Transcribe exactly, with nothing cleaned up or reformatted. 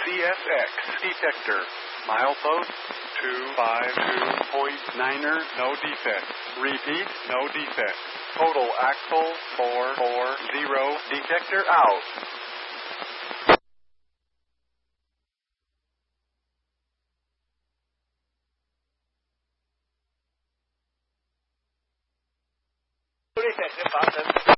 C S X detector. Milepost two five two point niner, no defect. Repeat, no defect. Total axle four four zero, detector out. Detector button.